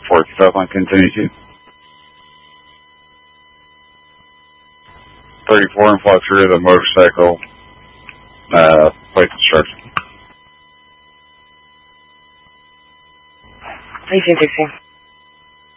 4 on continue to. 34 and fly through the motorcycle, plate destruction. 1816.